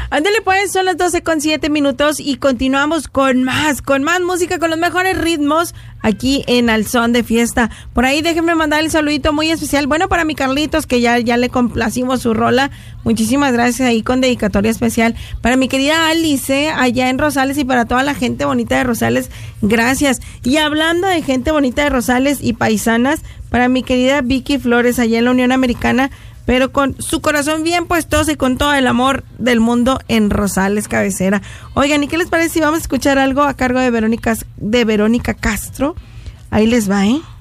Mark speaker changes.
Speaker 1: Ándale pues, son las 12:07 y continuamos con más música, con los mejores ritmos aquí en Al Son de Fiesta. Por ahí déjenme mandar el saludito muy especial, bueno, para mi Carlitos, que ya le complacimos su rola. Muchísimas gracias, ahí con dedicatoria especial para mi querida Alice allá en Rosales y para toda la gente bonita de Rosales, gracias. Y hablando de gente bonita de Rosales y paisanas, para mi querida Vicky Flores allá en la Unión Americana, pero con su corazón bien puestoso y con todo el amor del mundo en Rosales, cabecera. Oigan, ¿y qué les parece si vamos a escuchar algo a cargo de Verónica Castro? Ahí les va,